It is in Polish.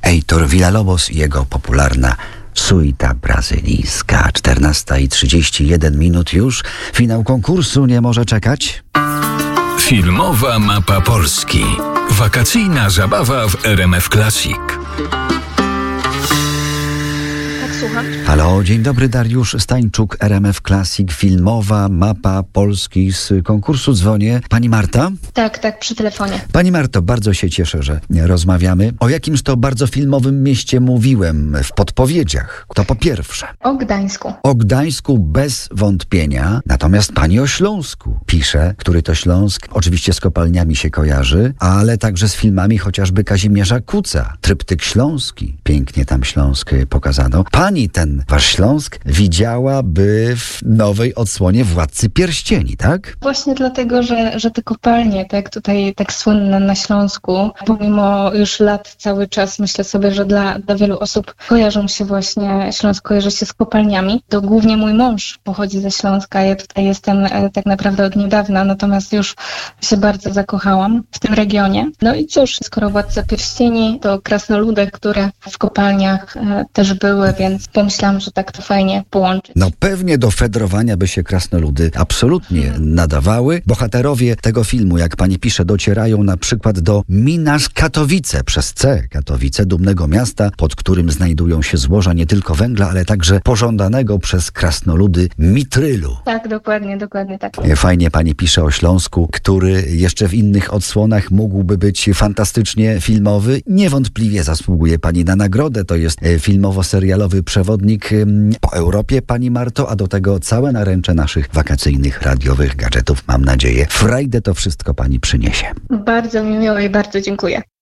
Heitor Villa-Lobos i jego popularna Suita brazylijska. 14:31 już. Finał konkursu nie może czekać. Filmowa mapa Polski. Wakacyjna zabawa w RMF Classic. Słucham. Halo, dzień dobry, Dariusz Stańczuk, RMF Classic, filmowa mapa Polski. Z konkursu dzwonię. Pani Marta? Tak, przy telefonie. Pani Marto, bardzo się cieszę, że rozmawiamy. O jakimś to bardzo filmowym mieście mówiłem w podpowiedziach. To po pierwsze. O Gdańsku. O Gdańsku bez wątpienia. Natomiast pani o Śląsku pisze, który to Śląsk. Oczywiście z kopalniami się kojarzy, ale także z filmami chociażby Kazimierza Kuca. Tryptyk Śląski. Pięknie tam Śląsk pokazano. Pani ten wasz Śląsk widziałaby w nowej odsłonie Władcy Pierścieni, tak? Właśnie dlatego, że te kopalnie, tak tutaj tak słynne na Śląsku, pomimo już lat cały czas myślę sobie, że dla wielu osób kojarzą się właśnie, Śląsk kojarzy się z kopalniami. To głównie mój mąż pochodzi ze Śląska, ja tutaj jestem tak naprawdę od niedawna, natomiast już się bardzo zakochałam w tym regionie. No i cóż, skoro Władca Pierścieni, to krasnoludy, które w kopalniach też były, więc pomyślałam, że tak to fajnie połączyć. No pewnie do fedrowania by się krasnoludy absolutnie nadawały. Bohaterowie tego filmu, jak pani pisze, docierają na przykład do Minasz Katowice przez C. Katowice, dumnego miasta, pod którym znajdują się złoża nie tylko węgla, ale także pożądanego przez krasnoludy mitrylu. Tak, dokładnie tak. Fajnie pani pisze o Śląsku, który jeszcze w innych odsłonach mógłby być fantastycznie filmowy. Niewątpliwie zasługuje pani na nagrodę. To jest filmowo-serialowy przewodnik po Europie, pani Marto, a do tego całe naręcze naszych wakacyjnych radiowych gadżetów, mam nadzieję. Frajdę to wszystko pani przyniesie. Bardzo mi miło i bardzo dziękuję.